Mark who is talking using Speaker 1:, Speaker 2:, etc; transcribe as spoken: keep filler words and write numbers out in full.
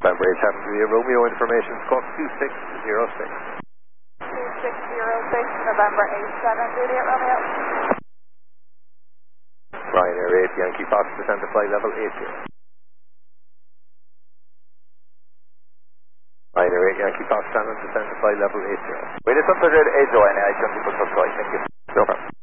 Speaker 1: November eight seven to the Romeo information squawk two six zero six.
Speaker 2: two six zero six, November eight seven, Juliet Romeo.
Speaker 1: Ryanair eight Yankee Fox, descend to flight level eight zero. Ryanair eight Yankee Fox, stand and descend to flight level eight zero.
Speaker 3: Wait, it's on the eight zero, and I can put some flight, thank you.
Speaker 1: No problem.